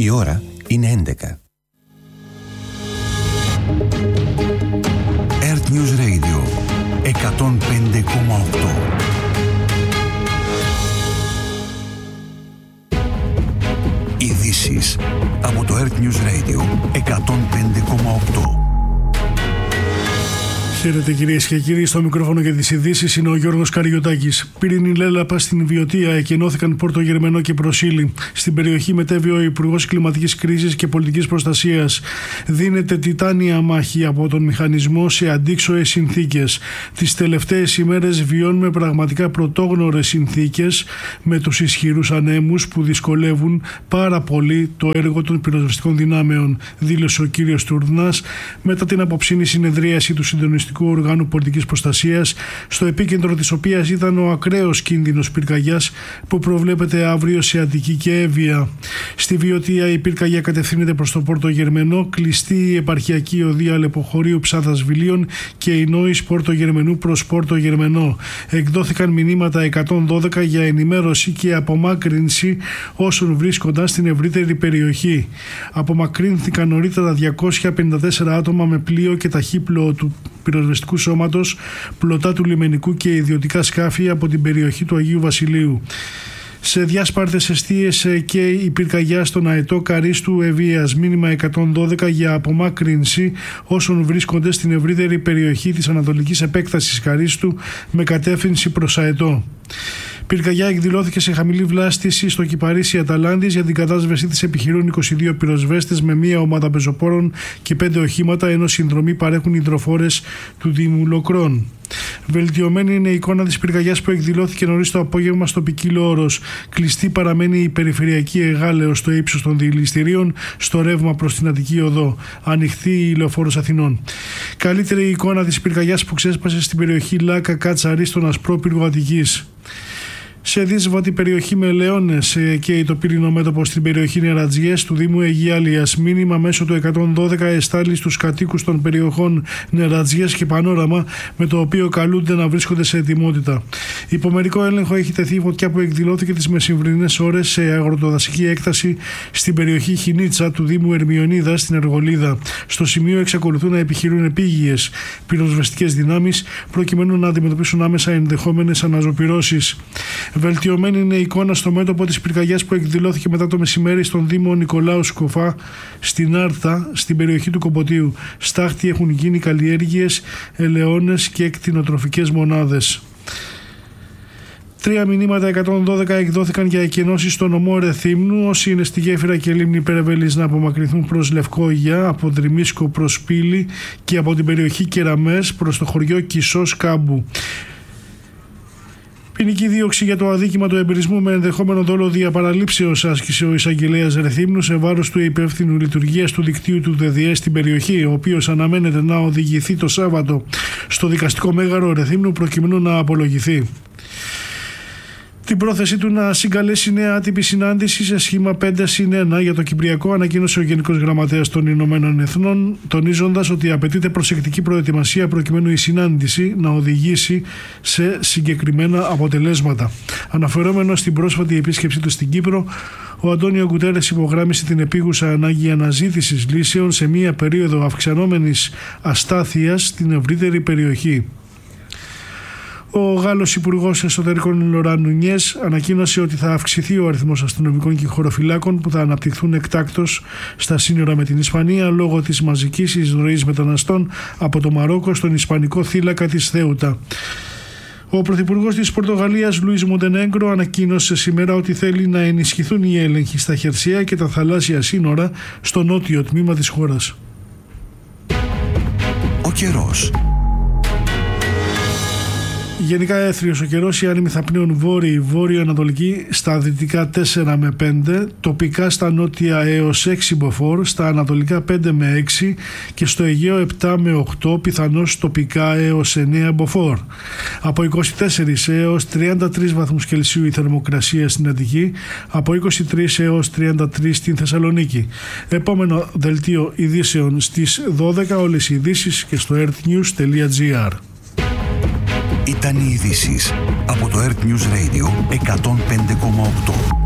Η ώρα είναι 11. Earth News Radio 105,8. Ειδήσεις από το Earth News Radio 105,8. Χαίρετε κυρίες και κύριοι, στο μικρόφωνο για τις ειδήσεις είναι ο Γιώργος Καριωτάκης. Πυρηνή λέλαπα στην Βιωτία, εκενώθηκαν Πόρτο Γερμενό και Προσήλη. Στην περιοχή μετέβη ο Υπουργός Κλιματικής Κρίσης και Πολιτικής Προστασίας. Δίνεται τιτάνια μάχη από τον μηχανισμό σε αντίξωες συνθήκες. Τις τελευταίες ημέρες βιώνουμε πραγματικά πρωτόγνωρες συνθήκες με τους ισχυρούς ανέμους που δυσκολεύουν πάρα πολύ το έργο των πυροσβεστικών δυνάμεων, δήλωσε ο κύριος Τουρνάς μετά την απόψινή συνεδρίαση του Συντονιστικού Οργάνου Πολιτικής Προστασίας, στο επίκεντρο της οποίας ήταν ο ακραίος κίνδυνος πυρκαγιάς που προβλέπεται αύριο σε Αττική και Εύβοια. Στη Βιωτία η πυρκαγιά κατευθύνεται προς το Πόρτο Γερμενό, κλειστή η επαρχιακή οδεία Αλεποχωρίου Ψάθας Βιλίων και η Νόης Πόρτο Γερμενού προς Πόρτο Γερμενό. Εκδόθηκαν μηνύματα 112 για ενημέρωση και απομάκρυνση όσων βρίσκονταν στην ευρύτερη περιοχή. Απομακρύνθηκαν νωρίτερα 254 άτομα με πλοίο και ταχύπλοο του πυροσβεστικού σώματος, πλωτά του λιμενικού και ιδιωτικά σκάφη από την περιοχή του Αγίου Βασιλείου. Σε διάσπαρτες εστίες και η πυρκαγιά στον αετό Καρίστου Ευβοίας, μήνυμα 112 για απομάκρυνση όσων βρίσκονται στην ευρύτερη περιοχή της ανατολικής επέκτασης Καρίστου με κατεύθυνση προς αετό. Πυρκαγιά εκδηλώθηκε σε χαμηλή βλάστηση στο Κυπαρίσι Αταλάντης. Για την κατάσβεση της επιχειρούν 22 πυροσβέστες με μία ομάδα πεζοπόρων και 5 οχήματα, ενώ συνδρομή παρέχουν υδροφόρες του Δήμου Λοκρών. Βελτιωμένη είναι η εικόνα της πυρκαγιάς που εκδηλώθηκε νωρίς το απόγευμα στο Ποικίλο Όρος. Κλειστή παραμένει η περιφερειακή Εγάλεως στο ύψος των δηληστηρίων, στο ρεύμα προς την Αττική Οδό. Ανοιχτή η Λεωφόρος Αθηνών. Καλύτερη η εικόνα της πυρκαγιάς που ξέσπασε στην περιοχή Λάκα Κατσαρή στον Ασπρόπυργο Αττικής. Σε δύσβατη περιοχή με Λεώνες και το πύρινο μέτωπο στην περιοχή Νερατζιές του Δήμου Αιγιάλειας. Μήνυμα μέσω του 112 εστάλει στους κατοίκους των περιοχών Νερατζιές και Πανόραμα, με το οποίο καλούνται να βρίσκονται σε ετοιμότητα. Υπομερικό έλεγχο έχει τεθεί η φωτιά που εκδηλώθηκε τις μεσημβρινές ώρες σε αγροτοδασική έκταση στην περιοχή Χινίτσα του Δήμου Ερμιονίδα στην Εργολίδα. Στο σημείο εξακολουθούν να επιχειρούν επίγειες πυροσβεστικές δυνάμεις προκειμένου να αντιμετωπίσουν άμεσα ενδεχόμενες αναζωπυρώσεις. Βελτιωμένη είναι η εικόνα στο μέτωπο της πυρκαγιάς που εκδηλώθηκε μετά το μεσημέρι στον Δήμο Νικολάου Σκοφά στην Άρτα, στην περιοχή του Κομποτίου. Στάχτη έχουν γίνει καλλιέργειες, ελαιώνες και κτηνοτροφικές μονάδες. 3 μηνύματα 112 εκδόθηκαν για εκενώσεις στο νομό Ρεθύμνου. Όσοι είναι στη γέφυρα και λίμνη Περεβέλης να απομακρυνθούν προς Λευκόγια, από Δρυμίσκο προς Πύλη και από την περιοχή Κεραμές προς το χωριό Κισός Κάμπου. Ποινική δίωξη για το αδίκημα του εμπειρισμού με ενδεχόμενο δόλο διαπαραλήψεως άσκησε ο εισαγγελέας Ρεθύμνου σε βάρος του υπεύθυνου λειτουργίας του δικτύου του ΔΔΕ στην περιοχή, ο οποίος αναμένεται να οδηγηθεί το Σάββατο στο δικαστικό μέγαρο Ρεθύμνου προκειμένου να απολογηθεί. Την πρόθεσή του να συγκαλέσει νέα άτυπη συνάντηση σε σχήμα 5+1 για το Κυπριακό ανακοίνωσε ο Γενικός Γραμματέας των Ηνωμένων Εθνών, τονίζοντας ότι απαιτείται προσεκτική προετοιμασία προκειμένου η συνάντηση να οδηγήσει σε συγκεκριμένα αποτελέσματα. Αναφερόμενο στην πρόσφατη επίσκεψή του στην Κύπρο, ο Αντώνιο Γκουτέρες υπογράμμισε την επίγουσα ανάγκη αναζήτησης λύσεων σε μια περίοδο αυξανόμενης αστάθειας στην ευρύτερη περιοχή. Ο Γάλλος Υπουργός Εσωτερικών Λοράν Νουνιές ανακοίνωσε ότι θα αυξηθεί ο αριθμός αστυνομικών και χωροφυλάκων που θα αναπτυχθούν εκτάκτως στα σύνορα με την Ισπανία λόγω της μαζικής εισρωής μεταναστών από το Μαρόκο στον ισπανικό θύλακα της Θέουτα. Ο Πρωθυπουργός της Πορτογαλίας Λουίς Μοντενέγκρο ανακοίνωσε σήμερα ότι θέλει να ενισχυθούν οι έλεγχοι στα χερσαία και τα θαλάσσια σύνορα στο νότιο τμήμα της χώρας. Ο καιρός. Γενικά έθριος ο καιρός, οι άνεμοι θα πνέουν βόρειο-ανατολική, στα δυτικά 4 με 5, τοπικά στα νότια έως 6 μποφόρ, στα ανατολικά 5 με 6 και στο Αιγαίο 7 με 8, πιθανώς τοπικά έως 9 μποφόρ. Από 24 έως 33 βαθμούς Κελσίου η θερμοκρασία στην Αττική, από 23 έως 33 στην Θεσσαλονίκη. Επόμενο δελτίο ειδήσεων στις 12, όλες οι ειδήσεις και στο earthnews.gr. Ήταν οι ειδήσεις από το Earth News Radio 105,8.